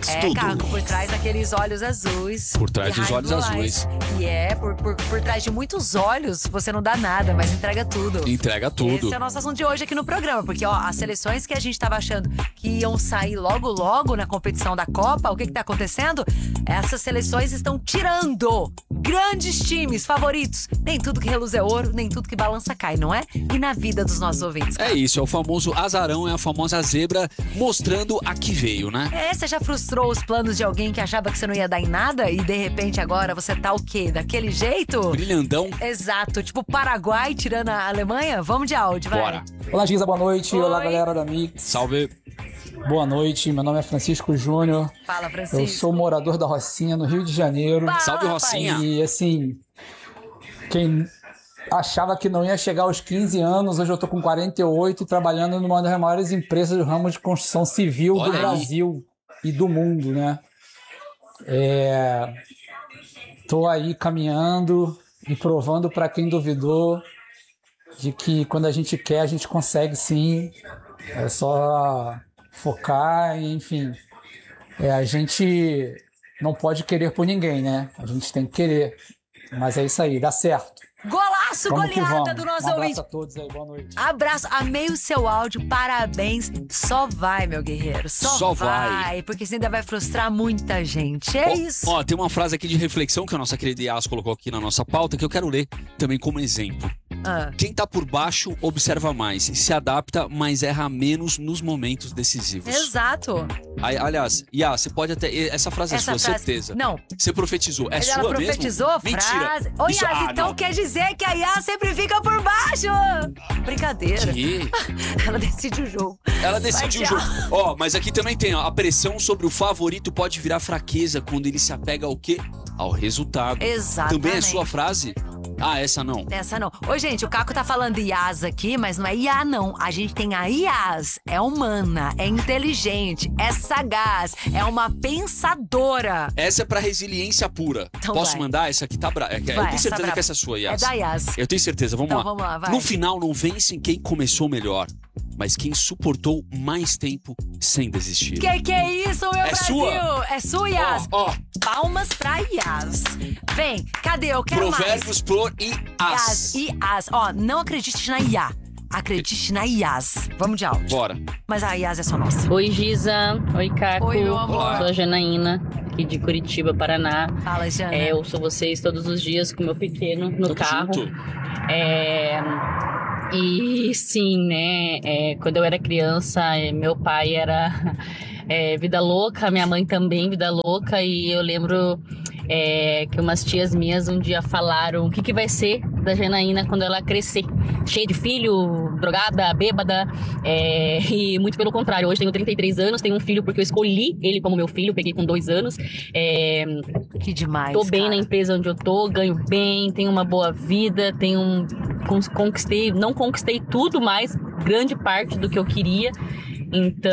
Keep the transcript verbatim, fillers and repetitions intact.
Mix É, Tudo. Caco, por trás daqueles olhos azuis. Por trás e dos olhos High Blue azuis. Eyes. E é, por, por, por trás de muitos olhos, você não dá nada, mas entrega tudo. Entrega tudo. Esse é o nosso assunto de hoje aqui no programa, porque ó, as seleções que a gente tava achando que iam sair logo logo na competição da Copa, o que que tá acontecendo? Essas seleções estão tirando grandes times favoritos. Nem tudo que reluz é ouro, nem tudo que balança cai, não é? E na vida dos nossos ouvintes. É isso, é o famoso azarão, é a famosa zebra mostrando a que veio, né? É, você já frustrou os planos de alguém que achava que você não ia dar em nada e de repente agora você tá o quê? Daquele jeito? Brilhandão. Exato, tipo Paraguai tirando a Alemanha? Vamos de áudio, vai. Bora. Olá, Giza, boa noite. Oi. Olá, galera da Mix. Salve. Boa noite, meu nome é Francisco Júnior. Fala, Francisco. Eu sou morador da Rocinha, no Rio de Janeiro. Fala, Salve, Rocinha. E, assim, quem achava que não ia chegar aos quinze anos, hoje eu tô com quarenta e oito e trabalhando numa das maiores empresas do ramo de construção civil Olha do aí. Brasil e do mundo, né? É... Tô aí caminhando e provando para quem duvidou de que quando a gente quer, a gente consegue sim. É só focar e, enfim, é, a gente não pode querer por ninguém, né? A gente tem que querer. Mas é isso aí, dá certo. Golaço, Vamos que goleada vamos. do nosso Um abraço ouvinte. a todos aí, boa noite. Abraço, amei o seu áudio, parabéns. Só vai, meu guerreiro, só, Só vai. Porque você ainda vai frustrar muita gente. É Ó, isso. Ó, tem uma frase aqui de reflexão que a nossa querida Yas colocou aqui na nossa pauta que eu quero ler também como exemplo. Ah. Quem tá por baixo observa mais, se adapta, mas erra menos nos momentos decisivos. Exato. Aí, aliás, Yas, você pode até... Essa frase é Essa sua, frase- certeza. Não. Você profetizou. É Ela sua profetizou a mesmo? frase. Mentira. Ô, Isso- Yas, ah, então não. quer dizer que a Yas sempre fica por baixo. Brincadeira. Que? Ela decide o jogo. Ela decidiu o Vai, jogo. tchau. Ó, mas aqui também tem, ó, a pressão sobre o favorito pode virar fraqueza quando ele se apega ao quê? Ao resultado. Exatamente. Também é sua frase? Ah, essa não. Essa não. Ô, gente, o Caco tá falando Yas aqui, mas não é I A, não. A gente tem a Yas. É humana, é inteligente, é sagaz, é uma pensadora. Essa é pra resiliência pura. Então Posso vai. mandar? Essa aqui tá brava. Eu Vai, tenho essa certeza brava. que essa é sua, É Yas. da Yas. Eu tenho certeza. Vamos Então lá. vamos lá, vai. No final, não vence quem começou melhor, mas quem suportou mais tempo sem desistir. Que que é isso, meu É Brasil? sua. É sua, Yas. Ó, ó, Palmas pra Yas. Vem, cadê? Eu quero provérbios por e mais. as. Yas e As. Ó, não acredite na I A. Acredite na Yas. Vamos de áudio. Bora. Mas a Yas é só nossa. Oi, Giza. Oi, Caco. Oi, meu amor. Sou a Janaína, aqui de Curitiba, Paraná. Fala, Jana. É, eu ouço vocês todos os dias com meu pequeno no Tamo carro. junto. É, e sim, né? é, quando eu era criança, é, meu pai era é, vida louca, minha mãe também vida louca. E eu lembro é, que umas tias minhas um dia falaram: o que, que vai ser da Janaína quando ela crescer? Cheia de filho, drogada, bêbada. É, e muito pelo contrário, hoje tenho trinta e três anos, tenho um filho porque eu escolhi ele como meu filho, peguei com dois anos. É, Que demais, Tô bem cara. na empresa onde eu tô, ganho bem, tenho uma boa vida, tenho um, con- conquistei, não conquistei tudo, mas grande parte do que eu queria. Então